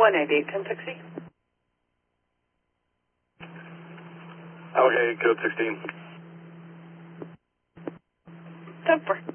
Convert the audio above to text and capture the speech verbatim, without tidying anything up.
one eight eight, ten sixty. Okay, code sixteen. ten four.